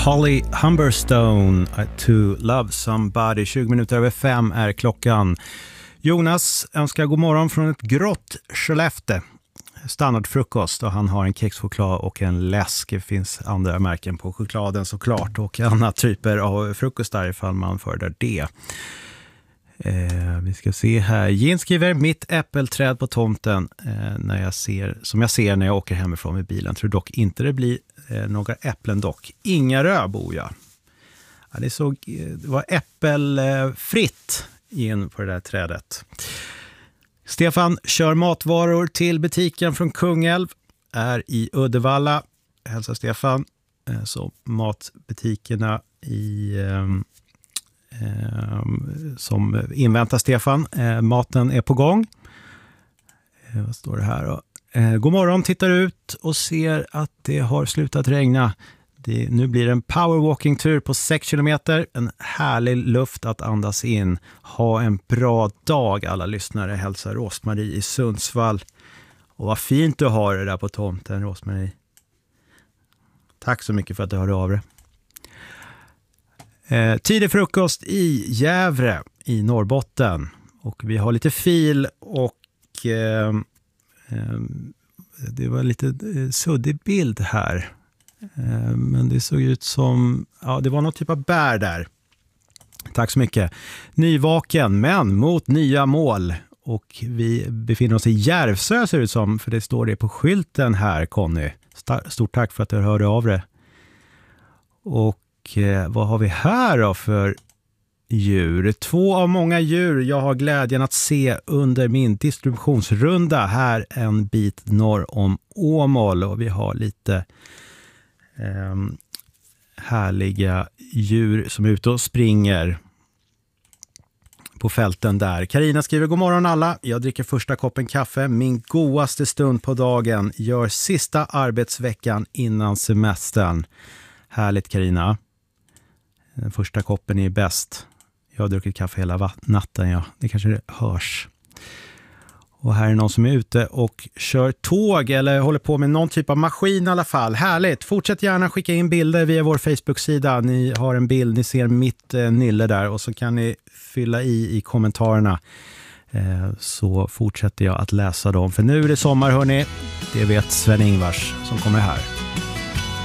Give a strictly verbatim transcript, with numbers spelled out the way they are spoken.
Holly Humberstone, To Love Somebody. tjugo minuter över fem är klockan. Jonas önskar god morgon från ett grått Skellefteå. Standardfrukost, och han har en kexchoklad och en läsk. Det finns andra märken på chokladen såklart, och andra typer av frukostar ifall man föredrar det. Eh, vi ska se här. Jin skriver: mitt äppelträd på tomten eh, när jag ser, som jag ser när jag åker hemifrån med bilen. Tror dock inte det blir eh, några äpplen dock. Inga bor jag. Ja, det, såg, det var äppelfritt in på det där trädet. Stefan kör matvaror till butiken från Kungälv. Är i Uddevalla. Hälsa Stefan. Eh, så matbutikerna i... Eh, Eh, som inväntar Stefan. Eh, maten är på gång. Eh, vad står det här då? Eh, god morgon, tittar ut och ser att det har slutat regna. Det, nu blir det en powerwalking-tur på sex kilometer. En härlig luft att andas in. Ha en bra dag alla lyssnare. Hälsar Rosmarie i Sundsvall. Och vad fint du har det där på tomten, Rosmarie. Tack så mycket för att du hörde av dig. Eh, tidig frukost i Gävle i Norrbotten, och vi har lite fil och eh, eh, det var lite eh, suddig bild här, eh, men det såg ut som, ja, det var någon typ av bär där. Tack så mycket. Nyvaken men mot nya mål, och vi befinner oss i Järvsö ser det ut som, för det står det på skylten här, Conny. Stort tack för att du hörde av dig. Och vad har vi här då för djur? Två av många djur jag har glädjen att se under min distributionsrunda här en bit norr om Åmål, och vi har lite eh, härliga djur som är ute och springer på fälten där. Karina skriver: god morgon alla, jag dricker första koppen kaffe, min godaste stund på dagen, gör sista arbetsveckan innan semestern. Härligt, Karina. Den första koppen är bäst. Jag har druckit kaffe hela natten, ja. Det kanske hörs. Och här är någon som är ute och kör tåg eller håller på med någon typ av maskin i alla fall. Härligt! Fortsätt gärna skicka in bilder via vår Facebook-sida. Ni har en bild, ni ser mitt eh, nylle där, och så kan ni fylla i i kommentarerna. Eh, så fortsätter jag att läsa dem. För nu är det sommar, hörni. Det vet Sven Ingvars som kommer här.